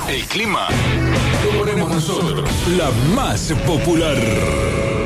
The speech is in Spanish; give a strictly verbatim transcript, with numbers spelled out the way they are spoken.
El clima lo ponemos nosotros. La más popular.